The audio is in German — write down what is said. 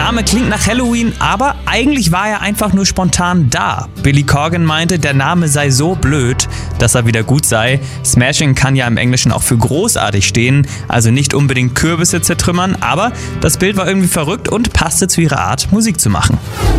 Name klingt nach Halloween, aber eigentlich war er einfach nur spontan da. Billy Corgan meinte, der Name sei so blöd, dass er wieder gut sei. Smashing kann ja im Englischen auch für großartig stehen, also nicht unbedingt Kürbisse zertrümmern, aber das Bild war irgendwie verrückt und passte zu ihrer Art, Musik zu machen.